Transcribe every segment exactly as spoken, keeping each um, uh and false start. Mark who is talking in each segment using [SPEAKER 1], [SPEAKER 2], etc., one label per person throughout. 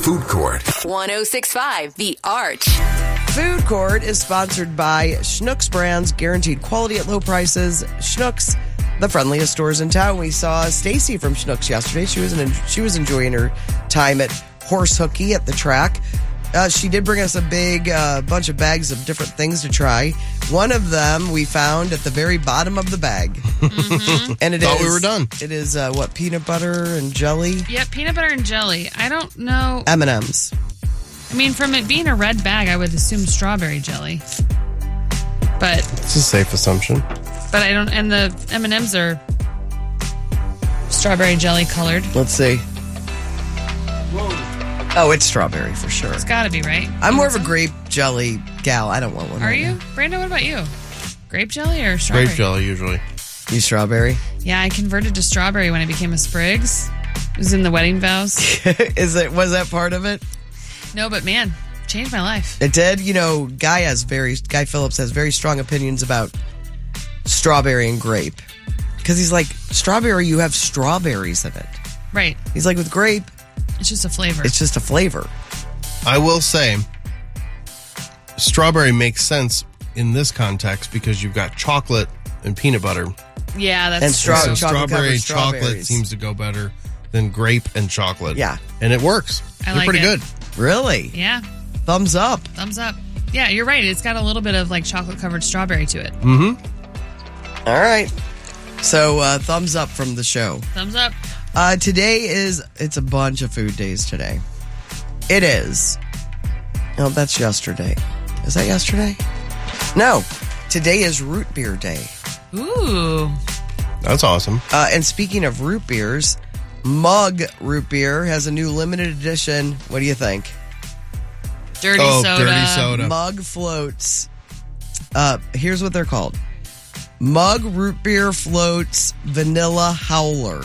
[SPEAKER 1] Food Court.
[SPEAKER 2] one oh six point five The Arch.
[SPEAKER 3] Food Court is sponsored by Schnucks Brands, guaranteed quality at low prices. Schnucks, the friendliest stores in town. We saw Stacy from Schnucks yesterday. She was in, she was enjoying her time at Horse Hooky at the track. Uh, she did bring us a big uh, bunch of bags of different things to try. One of them we found at the very bottom of the bag.
[SPEAKER 4] Mm-hmm.
[SPEAKER 3] And it
[SPEAKER 5] Thought
[SPEAKER 3] is,
[SPEAKER 5] we were done.
[SPEAKER 3] It is, uh, what, peanut butter and jelly?
[SPEAKER 4] Yep, peanut butter and jelly. I don't know.
[SPEAKER 3] M and M's.
[SPEAKER 4] I mean, from it being a red bag, I would assume strawberry jelly. But
[SPEAKER 5] It's a safe assumption.
[SPEAKER 4] but I don't. And the M and M's are strawberry jelly colored.
[SPEAKER 3] Let's see. Oh, it's strawberry for sure.
[SPEAKER 4] It's got to be, right?
[SPEAKER 3] I'm more of a grape jelly gal. I don't want one.
[SPEAKER 4] Are
[SPEAKER 3] right
[SPEAKER 4] you,
[SPEAKER 3] now.
[SPEAKER 4] Brandon? What about you? Grape jelly or strawberry?
[SPEAKER 5] Grape jelly, usually.
[SPEAKER 3] You strawberry?
[SPEAKER 4] Yeah, I converted to strawberry when I became a Spriggs. It was in the wedding vows.
[SPEAKER 3] Is it? Was that part of it?
[SPEAKER 4] No, but man, changed my life.
[SPEAKER 3] It did. You know, Guy has very Guy Phillips has very strong opinions about strawberry and grape because he's like strawberry. You have strawberries in it.
[SPEAKER 4] Right.
[SPEAKER 3] He's like with grape,
[SPEAKER 4] It's just a flavor.
[SPEAKER 3] it's just a flavor.
[SPEAKER 5] I will say, strawberry makes sense in this context because you've got chocolate and peanut butter.
[SPEAKER 4] yeah, that's
[SPEAKER 3] And straw-
[SPEAKER 5] so
[SPEAKER 3] chocolate-covered
[SPEAKER 5] strawberry chocolate
[SPEAKER 3] strawberries.
[SPEAKER 5] seems to go better than grape and chocolate.
[SPEAKER 3] Yeah.
[SPEAKER 5] And it works.
[SPEAKER 4] I
[SPEAKER 5] They're
[SPEAKER 4] like
[SPEAKER 5] pretty
[SPEAKER 4] it.
[SPEAKER 5] good.
[SPEAKER 3] Really?
[SPEAKER 4] Yeah,
[SPEAKER 3] Thumbs up.
[SPEAKER 4] thumbs up. Yeah, you're right. It's got a little bit of like chocolate covered strawberry to it.
[SPEAKER 5] Mm-hmm.
[SPEAKER 3] All right. So uh, thumbs up from the show.
[SPEAKER 4] Thumbs up.
[SPEAKER 3] Uh, today is, it's a bunch of food days today. It is. Oh, that's yesterday. Is that yesterday? No. Today is root beer day.
[SPEAKER 4] Ooh.
[SPEAKER 5] That's awesome.
[SPEAKER 3] Uh, and speaking of root beers, Mug Root Beer has a new limited edition. What do you think?
[SPEAKER 4] Dirty
[SPEAKER 5] oh,
[SPEAKER 4] soda.
[SPEAKER 5] dirty soda.
[SPEAKER 3] Mug Floats. Uh, here's what they're called. Mug Root Beer Floats Vanilla Howler.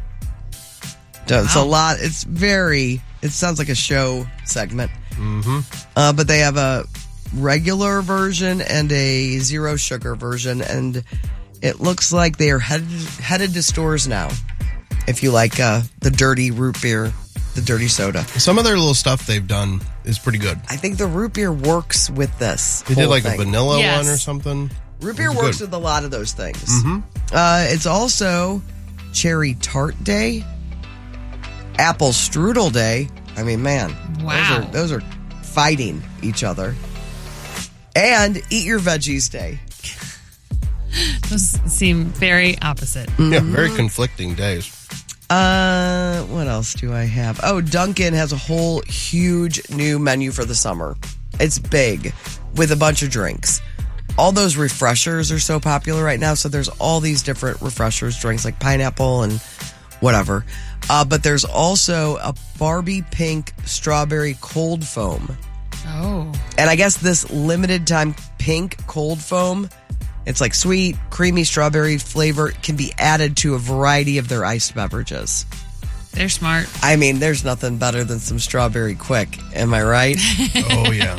[SPEAKER 3] So It's a
[SPEAKER 4] Wow.
[SPEAKER 3] lot. It's very, it sounds like a show segment.
[SPEAKER 5] Mm-hmm.
[SPEAKER 3] Uh, but they have a regular version and a zero sugar version. And it looks like they are headed, headed to stores now. If you like uh, the dirty root beer, the dirty soda.
[SPEAKER 5] Some of their little stuff they've done is pretty good.
[SPEAKER 3] I think the root beer works with this.
[SPEAKER 5] They did
[SPEAKER 3] whole
[SPEAKER 5] like
[SPEAKER 3] thing.
[SPEAKER 5] a vanilla
[SPEAKER 4] Yes.
[SPEAKER 5] one or something.
[SPEAKER 3] Root beer
[SPEAKER 5] It's
[SPEAKER 3] works
[SPEAKER 5] good.
[SPEAKER 3] with a lot of those things.
[SPEAKER 5] Mm-hmm.
[SPEAKER 3] Uh, it's also Cherry Tart Day, Apple Strudel Day. I mean, man,
[SPEAKER 4] Wow.
[SPEAKER 3] those are those are fighting each other. And Eat Your Veggies Day.
[SPEAKER 4] Those seem very opposite.
[SPEAKER 5] Yeah, very conflicting days.
[SPEAKER 3] Uh, what else do I have? Oh, Dunkin' has a whole huge new menu for the summer. It's big with a bunch of drinks. All those refreshers are so popular right now. So there's all these different refreshers, drinks like pineapple and whatever. Uh, but there's also a Barbie pink strawberry cold foam.
[SPEAKER 4] Oh.
[SPEAKER 3] And I guess this limited time pink cold foam, it's like sweet, creamy strawberry flavor, can be added to a variety of their iced beverages.
[SPEAKER 4] They're smart.
[SPEAKER 3] I mean, there's nothing better than some strawberry quick. Am I right?
[SPEAKER 5] Oh, yeah.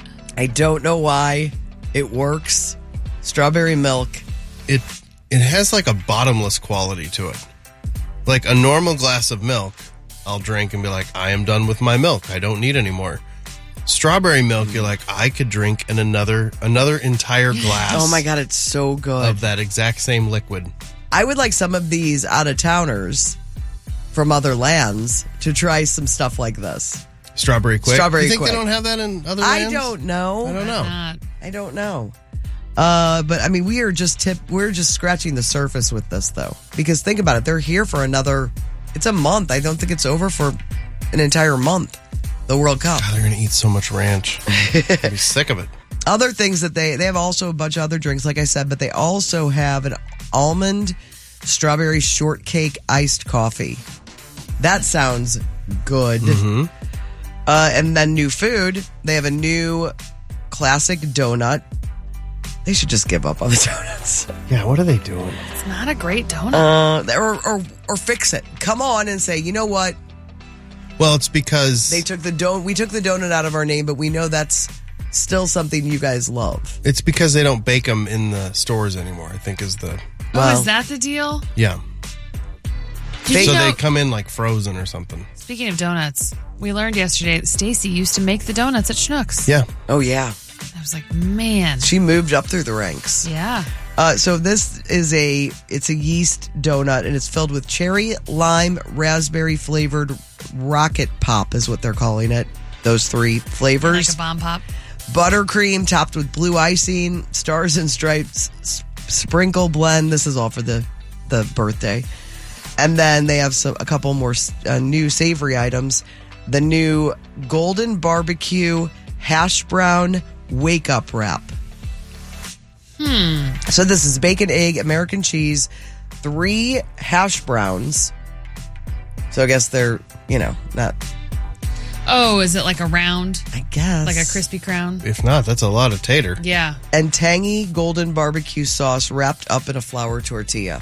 [SPEAKER 3] I don't know why it works. Strawberry milk.
[SPEAKER 5] It it has like a bottomless quality to it. Like a normal glass of milk, I'll drink and be like, I am done with my milk. I don't need any more. Strawberry milk, you're like, I could drink in another another entire glass.
[SPEAKER 3] Oh my God, it's so good.
[SPEAKER 5] Of that exact same liquid.
[SPEAKER 3] I would like some of these out-of-towners from other lands to try some stuff like this.
[SPEAKER 5] Strawberry quick.
[SPEAKER 3] Strawberry
[SPEAKER 5] you think
[SPEAKER 3] quick.
[SPEAKER 5] they don't have that in other
[SPEAKER 3] I
[SPEAKER 5] lands?
[SPEAKER 3] don't know.
[SPEAKER 5] I don't know.
[SPEAKER 4] Not.
[SPEAKER 3] I don't know. Uh, but I mean, we are just tip. We're just scratching the surface with this, though, because think about it. They're here for another. It's a month. I don't think it's over for an entire month. The World Cup.
[SPEAKER 5] God, they're gonna eat so much ranch. I'll be sick of it.
[SPEAKER 3] Other things that they they have also a bunch of other drinks, like I said, but they also have an almond strawberry shortcake iced coffee. That sounds good.
[SPEAKER 5] Mm-hmm.
[SPEAKER 3] Uh, and then new food. They have a new classic donut. They should just give up on the donuts.
[SPEAKER 5] Yeah, what are they doing?
[SPEAKER 4] It's not a great donut.
[SPEAKER 3] Uh, or, or or fix it. Come on and say, you know what?
[SPEAKER 5] Well, it's because
[SPEAKER 3] They took the don. We took the donut out of our name, but we know that's still something you guys love.
[SPEAKER 5] it's because they don't bake them in the stores anymore. I think is the
[SPEAKER 4] oh,
[SPEAKER 3] well-
[SPEAKER 4] is that the deal?
[SPEAKER 5] yeah.
[SPEAKER 4] Did
[SPEAKER 5] so
[SPEAKER 4] you know-
[SPEAKER 5] they come in like frozen or something.
[SPEAKER 4] Speaking of donuts, we learned yesterday that Stacy used to make the donuts at Schnucks.
[SPEAKER 5] Yeah.
[SPEAKER 3] Oh, yeah.
[SPEAKER 4] I was like, man.
[SPEAKER 3] She moved up through the ranks.
[SPEAKER 4] Yeah.
[SPEAKER 3] Uh, so this is a, it's a yeast donut, and it's filled with cherry, lime, raspberry flavored rocket pop is what they're calling it. Those three flavors.
[SPEAKER 4] Like a bomb pop.
[SPEAKER 3] Buttercream topped with blue icing, stars and stripes, s- sprinkle blend. This is all for the, the birthday. And then they have some a couple more uh, new savory items. The new golden barbecue hash brown wake up wrap.
[SPEAKER 4] Hmm.
[SPEAKER 3] So this is bacon, egg, American cheese, three hash browns. So I guess they're, you know, not,
[SPEAKER 4] Oh, is it like a round?
[SPEAKER 3] I guess.
[SPEAKER 4] Like a crispy crown?
[SPEAKER 5] If not, that's a lot of tater.
[SPEAKER 4] Yeah.
[SPEAKER 3] And tangy golden barbecue sauce wrapped up in a flour tortilla.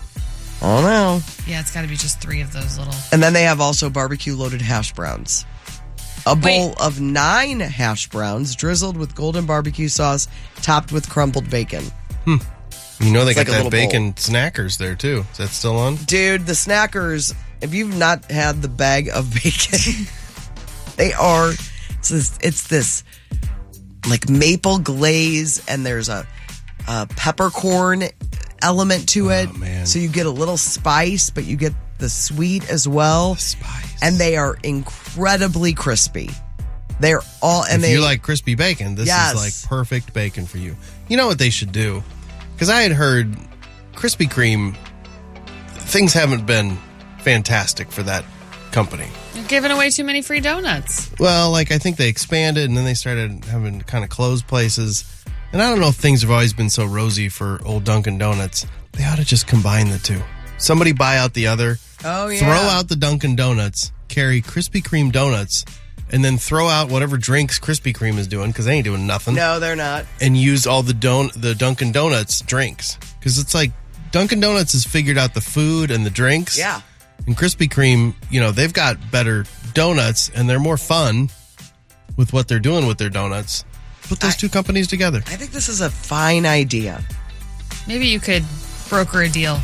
[SPEAKER 3] Oh no.
[SPEAKER 4] Yeah, it's got to be just three of those little.
[SPEAKER 3] And then they have also barbecue loaded hash browns. A bowl
[SPEAKER 4] Wait.
[SPEAKER 3] of nine hash browns drizzled with golden barbecue sauce topped with crumbled bacon.
[SPEAKER 5] You know they
[SPEAKER 3] It's
[SPEAKER 5] got
[SPEAKER 3] like a
[SPEAKER 5] that
[SPEAKER 3] little
[SPEAKER 5] bacon snackers there too. Is that still on?
[SPEAKER 3] Dude, the Snackers, if you've not had the bag of bacon, they are, it's this, it's this like maple glaze, and there's a, a peppercorn element to it.
[SPEAKER 5] Oh, man.
[SPEAKER 3] So you get a little spice, but you get the sweet as well.
[SPEAKER 5] Spice.
[SPEAKER 3] And they are incredibly crispy. They're all, and
[SPEAKER 5] if
[SPEAKER 3] they
[SPEAKER 5] you like crispy bacon, this
[SPEAKER 3] Yes.
[SPEAKER 5] is like perfect bacon for you. You know what they should do? Because I had heard Krispy Kreme, things haven't been fantastic for that company.
[SPEAKER 4] You're giving away too many free donuts.
[SPEAKER 5] Well, like I think they expanded and then they started having to kind of close places. And I don't know if things have always been so rosy for old Dunkin' Donuts. They ought to just combine the two. Somebody buy out the other.
[SPEAKER 3] Oh, yeah.
[SPEAKER 5] Throw out the Dunkin' Donuts, carry Krispy Kreme donuts, and then throw out whatever drinks Krispy Kreme is doing because they ain't doing nothing.
[SPEAKER 3] No, they're not.
[SPEAKER 5] And use all the don- the Dunkin' Donuts drinks because it's like Dunkin' Donuts has figured out the food and the drinks.
[SPEAKER 3] Yeah.
[SPEAKER 5] And Krispy Kreme, you know, they've got better donuts and they're more fun with what they're doing with their donuts. Put those
[SPEAKER 3] I-
[SPEAKER 5] two companies together.
[SPEAKER 3] I think this is a fine idea.
[SPEAKER 4] Maybe you could broker a deal.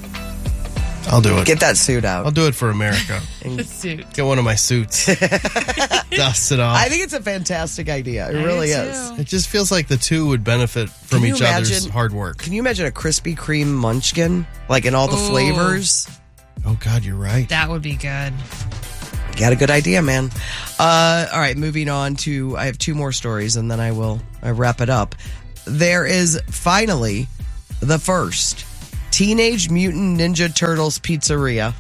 [SPEAKER 5] I'll do it.
[SPEAKER 3] Get that suit out.
[SPEAKER 5] I'll do it for America.
[SPEAKER 4] The suit.
[SPEAKER 5] Get one of my suits. Dust it off.
[SPEAKER 3] I think it's a fantastic idea. It
[SPEAKER 4] I do
[SPEAKER 3] really
[SPEAKER 4] too.
[SPEAKER 3] is.
[SPEAKER 5] It just feels like the two would benefit from
[SPEAKER 3] Can you
[SPEAKER 5] each other's
[SPEAKER 3] imagine-
[SPEAKER 5] hard work.
[SPEAKER 3] Can you imagine a Krispy Kreme munchkin? Like in all the
[SPEAKER 4] Ooh.
[SPEAKER 3] flavors?
[SPEAKER 5] Oh, God, you're right.
[SPEAKER 4] That would be good.
[SPEAKER 3] Got a good idea, man. Uh, all right, moving on to, I have two more stories and then I will I wrap it up. There is finally the first Teenage Mutant Ninja Turtles pizzeria.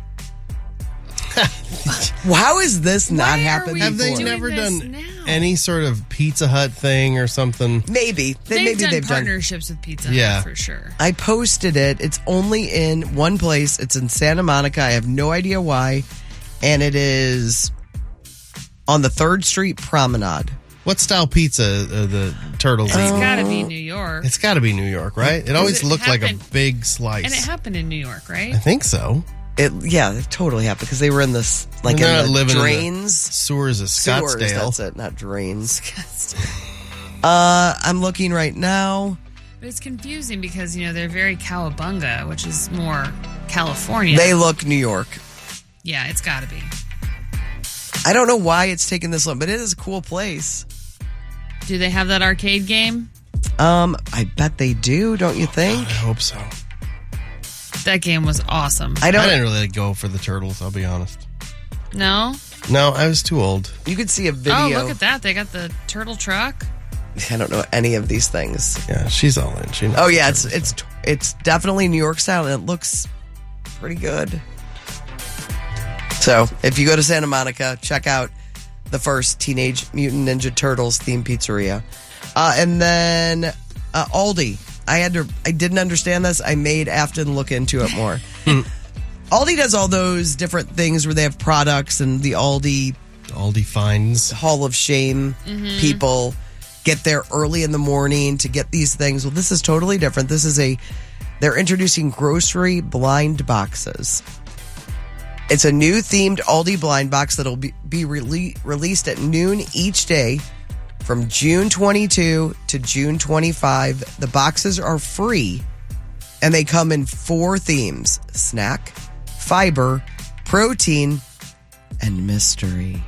[SPEAKER 3] How has this not
[SPEAKER 4] Why are
[SPEAKER 3] happened
[SPEAKER 4] we
[SPEAKER 5] Have they
[SPEAKER 3] before?
[SPEAKER 4] doing
[SPEAKER 5] never
[SPEAKER 4] this
[SPEAKER 5] done
[SPEAKER 4] now?
[SPEAKER 5] any sort of Pizza Hut thing or something?
[SPEAKER 3] Maybe. They,
[SPEAKER 4] They've
[SPEAKER 3] maybe
[SPEAKER 4] done
[SPEAKER 3] they've done.
[SPEAKER 4] partnerships with Pizza Hut
[SPEAKER 5] Yeah.
[SPEAKER 4] for sure.
[SPEAKER 3] I posted it. It's only in one place. It's in Santa Monica. I have no idea why. And it is on the third Street Promenade.
[SPEAKER 5] What style pizza are the turtles
[SPEAKER 4] It's
[SPEAKER 5] eating?
[SPEAKER 4] got to be New York.
[SPEAKER 5] It's got to be New York, right? It always
[SPEAKER 4] it
[SPEAKER 5] looked like a
[SPEAKER 4] happened-
[SPEAKER 5] big slice.
[SPEAKER 4] And it happened in New York, right?
[SPEAKER 5] I think so.
[SPEAKER 3] It yeah, it totally happened because they were in this like
[SPEAKER 5] They're
[SPEAKER 3] in
[SPEAKER 5] not
[SPEAKER 3] the
[SPEAKER 5] living in the
[SPEAKER 3] drains.
[SPEAKER 5] Sewers of
[SPEAKER 3] Sewers,
[SPEAKER 5] Scottsdale.
[SPEAKER 3] that's it, not drains. Uh, I'm looking right now.
[SPEAKER 4] But it's confusing because, you know, they're very cowabunga, which is more California.
[SPEAKER 3] They look New York.
[SPEAKER 4] yeah, it's got to be.
[SPEAKER 3] I don't know why it's taken this long, but it is a cool place.
[SPEAKER 4] Do they have that arcade game?
[SPEAKER 3] Um, I bet they do, don't you think?
[SPEAKER 5] I hope so.
[SPEAKER 4] That game was awesome.
[SPEAKER 3] I
[SPEAKER 5] I
[SPEAKER 3] don't.
[SPEAKER 5] didn't really go for the turtles, I'll be honest.
[SPEAKER 4] No?
[SPEAKER 5] No, I was too old.
[SPEAKER 3] You could see a video.
[SPEAKER 4] Oh, look at that. They got the turtle truck.
[SPEAKER 3] I don't know any of these things.
[SPEAKER 5] Yeah, she's all in. She knows
[SPEAKER 3] Oh yeah,
[SPEAKER 5] the
[SPEAKER 3] it's
[SPEAKER 5] turtles.
[SPEAKER 3] it's it's definitely New York style, and it looks pretty good. So if you go to Santa Monica, check out the first Teenage Mutant Ninja Turtles themed pizzeria, uh, and then uh, Aldi. I had to. I didn't understand this. I made Afton look into it more. Aldi does all those different things where they have products, and the Aldi
[SPEAKER 5] Aldi finds.
[SPEAKER 3] Hall of Shame people get there early in the morning to get these things. Well, this is totally different. This is a, they're introducing grocery blind boxes. It's a new themed Aldi blind box that'll be, be rele- released at noon each day from June twenty-second to June twenty-fifth. The boxes are free and they come in four themes: snack, fiber, protein, and mystery.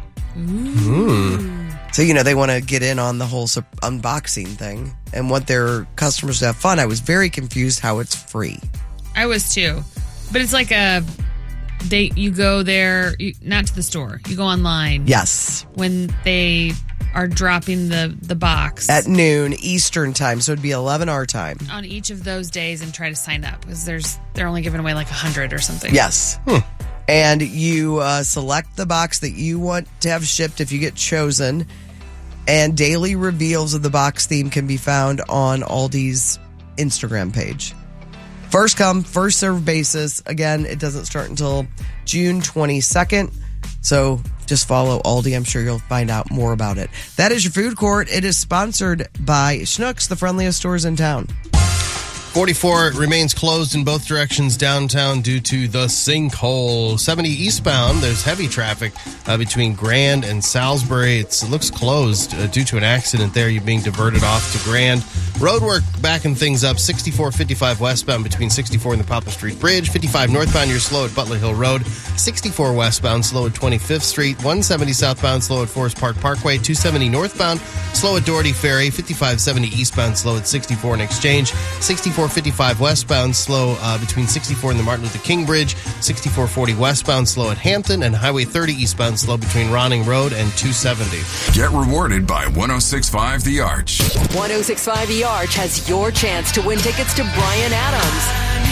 [SPEAKER 3] Ooh. So, you know, they want to get in on the whole su- unboxing thing and want their customers to have fun. I was very confused how it's free.
[SPEAKER 4] I was too. But it's like a, they you go there, you, not to the store. You go online.
[SPEAKER 3] Yes.
[SPEAKER 4] When they are dropping the, the box.
[SPEAKER 3] At noon Eastern time, so it'd be eleven our time.
[SPEAKER 4] On each of those days and try to sign up because there's they're only giving away like one hundred or something.
[SPEAKER 3] Yes. Hmm. And you uh, select the box that you want to have shipped if you get chosen. And daily reveals of the box theme can be found on Aldi's Instagram page. First come, first serve basis. Again, it doesn't start until June twenty-second. So just follow Aldi. I'm sure you'll find out more about it. That is your food court. It is sponsored by Schnucks, the friendliest stores in town.
[SPEAKER 5] forty-four remains closed in both directions downtown due to the sinkhole. seventy eastbound, there's heavy traffic uh, between Grand and Salisbury. It's, it looks closed uh, due to an accident there. You're being diverted off to Grand. Roadwork backing things up. sixty-four fifty-five westbound between sixty-four and the Papa Street Bridge. fifty-five northbound, you're slow at Butler Hill Road. sixty-four westbound, slow at twenty-fifth Street. one seventy southbound, slow at Forest Park Parkway. two seventy northbound, slow at Doherty Ferry. fifty-five seventy eastbound, slow at sixty-four and Exchange. sixty-four fifty-five westbound, slow uh, between sixty-four and the Martin Luther King Bridge. sixty-four forty westbound, slow at Hampton. And Highway thirty eastbound, slow between Ronning Road and two seventy.
[SPEAKER 1] Get rewarded by one oh six point five The Arch.
[SPEAKER 2] one oh six point five The Arch has your chance to win tickets to Bryan Adams.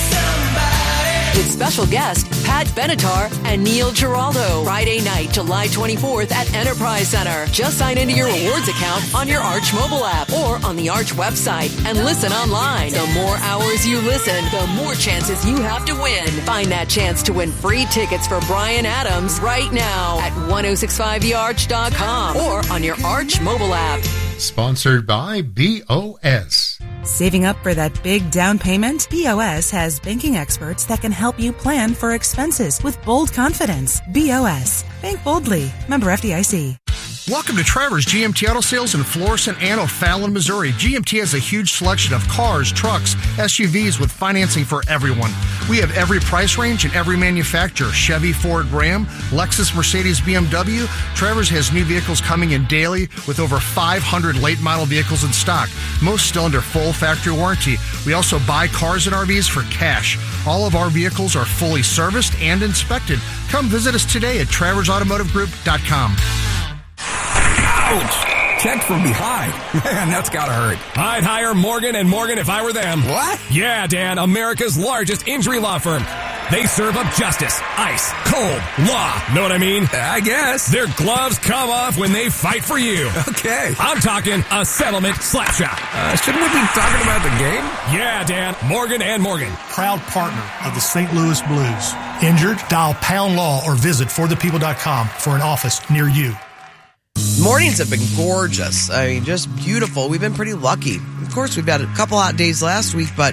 [SPEAKER 2] With special guest Pat Benatar and Neil Giraldo. Friday night, July twenty-fourth at Enterprise Center. Just sign into your rewards account on your Arch mobile app or on the Arch website and listen online. The more hours you listen, the more chances you have to win. Find that chance to win free tickets for Bryan Adams right now at ten sixty-five the arch dot com or on your Arch mobile app.
[SPEAKER 6] Sponsored by B O S.
[SPEAKER 7] Saving up for that big down payment? B O S has banking experts that can help you plan for expenses with bold confidence. B O S. Bank boldly. Member F D I C.
[SPEAKER 8] Welcome to Trevor's G M T Auto Sales in Florissant and O'Fallon, Missouri. G M T has a huge selection of cars, trucks, S U Vs with financing for everyone. We have every price range and every manufacturer. Chevy, Ford, Ram, Lexus, Mercedes, B M W. Trevor's has new vehicles coming in daily with over five hundred late model vehicles in stock. Most still under full factory warranty. We also buy cars and R Vs for cash. All of our vehicles are fully serviced and inspected. Come visit us today at travers automotive group dot com.
[SPEAKER 9] Ouch! Checked from behind. Man, that's gotta hurt.
[SPEAKER 10] I'd hire Morgan and Morgan if I were them.
[SPEAKER 9] What?
[SPEAKER 10] Yeah, Dan, America's largest injury law firm. They serve up justice, ice, cold, law. Know what I mean?
[SPEAKER 9] I guess.
[SPEAKER 10] Their gloves come off when they fight for you.
[SPEAKER 9] Okay.
[SPEAKER 10] I'm talking a settlement slap shot.
[SPEAKER 9] Uh, shouldn't we be talking about the game?
[SPEAKER 10] Yeah, Dan, Morgan and Morgan.
[SPEAKER 11] Proud partner of the Saint Louis Blues. Injured? Dial Pound Law or visit for the people dot com for an office near you.
[SPEAKER 3] Mornings have been gorgeous. I mean, just beautiful. We've been pretty lucky. Of course, we've had a couple hot days last week, but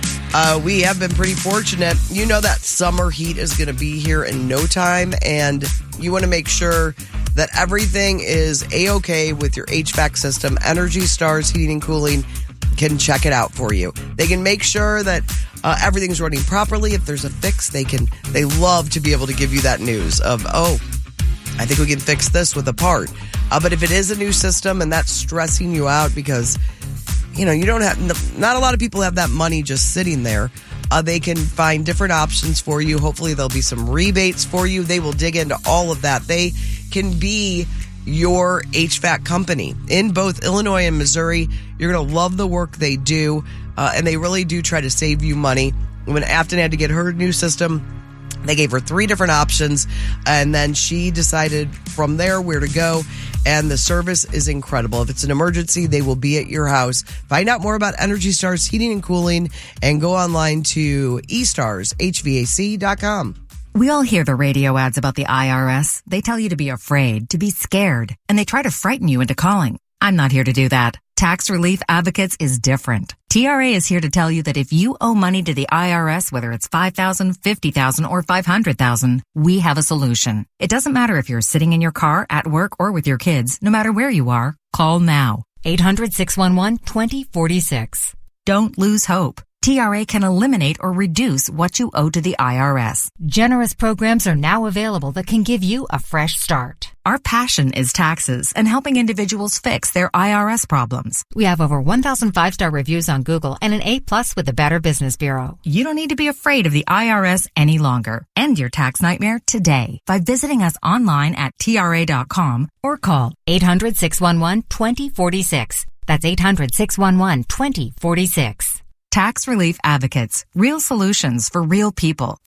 [SPEAKER 3] uh, we have been pretty fortunate. You know that summer heat is going to be here in no time, and you want to make sure that everything is A-okay with your H V A C system. Energy Stars Heating and Cooling can check it out for you. They can make sure that uh, everything's running properly. If there's a fix, they can. They love to be able to give you that news of, oh, I think we can fix this with a part. Uh, but if it is a new system and that's stressing you out because, you know, you don't have, not a lot of people have that money just sitting there. Uh, they can find different options for you. Hopefully there'll be some rebates for you. They will dig into all of that. They can be your H V A C company in both Illinois and Missouri. You're going to love the work they do. Uh, and they really do try to save you money. When Afton had to get her new system, they gave her three different options, and then she decided from there where to go, and the service is incredible. If it's an emergency, they will be at your house. Find out more about Energy Stars Heating and Cooling and go online to e stars h v a c dot com.
[SPEAKER 12] We all hear the radio ads about the I R S. They tell you to be afraid, to be scared, and they try to frighten you into calling. I'm not here to do that. Tax Relief Advocates is different. T R A is here to tell you that if you owe money to the I R S, whether it's five thousand dollars, fifty thousand dollars, or five hundred thousand dollars, we have a solution. It doesn't matter if you're sitting in your car, at work, or with your kids. No matter where you are, call now. eight hundred, six one one, two zero four six. Don't lose hope. T R A can eliminate or reduce what you owe to the I R S. Generous programs are now available that can give you a fresh start. Our passion is taxes and helping individuals fix their I R S problems. We have over one thousand five-star reviews on Google and an A plus with the Better Business Bureau. You don't need to be afraid of the I R S any longer. End your tax nightmare today by visiting us online at T R A dot com or call eight hundred, six one one, two zero four six. That's eight hundred, six one one, two zero four six. Tax Relief Advocates. Real solutions for real people.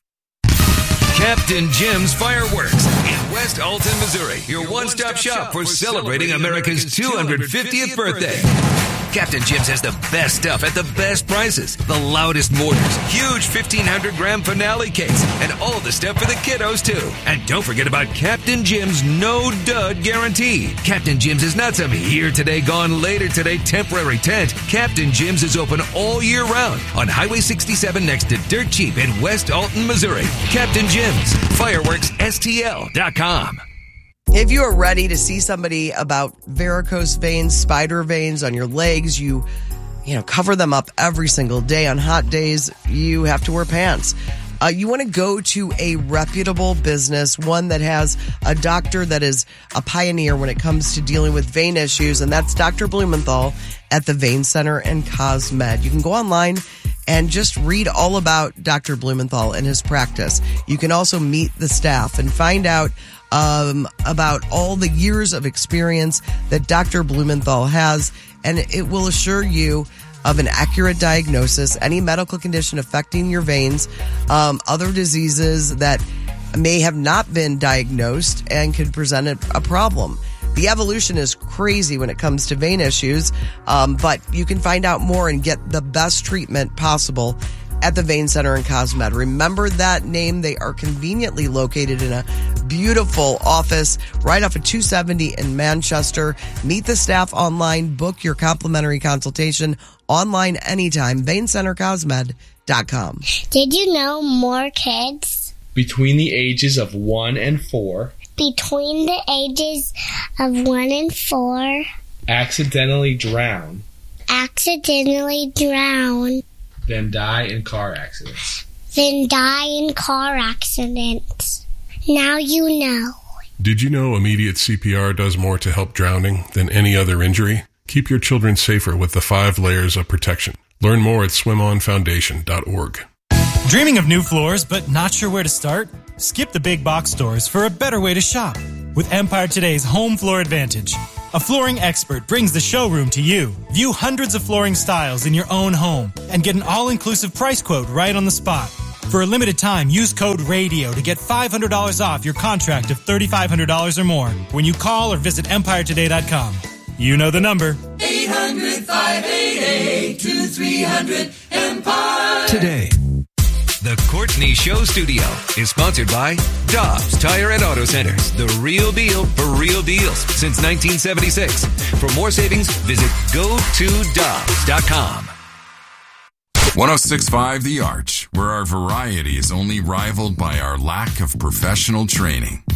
[SPEAKER 13] Captain Jim's Fireworks in West Alton, Missouri. Your one-stop shop for celebrating America's two hundred fiftieth birthday. Captain Jim's has the best stuff at the best prices. The loudest mortars, huge fifteen hundred gram finale cakes, and all the stuff for the kiddos, too. And don't forget about Captain Jim's no-dud guarantee. Captain Jim's is not some here today, gone later today temporary tent. Captain Jim's is open all year round on Highway sixty-seven next to Dirt Cheap in West Alton, Missouri. Captain Jim's, fireworks S T L dot com.
[SPEAKER 3] If you are ready to see somebody about varicose veins, spider veins on your legs, you, you know, cover them up every single day. On hot days, you have to wear pants. Uh, you want to go to a reputable business, one that has a doctor that is a pioneer when it comes to dealing with vein issues, and that's Doctor Blumenthal at the Vein Center and Cosmed. You can go online and just read all about Doctor Blumenthal and his practice. You can also meet the staff and find out um, about all the years of experience that Doctor Blumenthal has, and it will assure you of an accurate diagnosis, any medical condition affecting your veins, um, other diseases that may have not been diagnosed and could present a, a problem. The evolution is crazy when it comes to vein issues, um, but you can find out more and get the best treatment possible at the Vein Center and Cosmed. Remember that name. They are conveniently located in a beautiful office right off of two seventy in Manchester. Meet the staff online. Book your complimentary consultation online anytime. vein center cosmed dot com.
[SPEAKER 14] Did you know more kids
[SPEAKER 15] between the ages of one and four
[SPEAKER 14] between the ages of one and four
[SPEAKER 15] accidentally drown
[SPEAKER 14] accidentally drown
[SPEAKER 15] then die in car accidents.
[SPEAKER 14] Then die in car accidents. Now you know.
[SPEAKER 16] Did you know immediate C P R does more to help drowning than any other injury? Keep your children safer with the five layers of protection. Learn more at swim on foundation dot org.
[SPEAKER 17] Dreaming of new floors but not sure where to start? Skip the big box stores for a better way to shop with Empire Today's Home Floor Advantage. A flooring expert brings the showroom to you. View hundreds of flooring styles in your own home and get an all-inclusive price quote right on the spot. For a limited time, use code RADIO to get five hundred dollars off your contract of three thousand five hundred dollars or more when you call or visit empire today dot com. You know the number.
[SPEAKER 18] eight hundred, five eight eight, two three hundred, Empire.
[SPEAKER 13] Today. The Courtney Show Studio is sponsored by Dobbs Tire and Auto Centers. The real deal for real deals since nineteen seventy-six. For more savings, visit go to dobbs dot com.
[SPEAKER 1] one oh six point five The Arch, where our variety is only rivaled by our lack of professional training.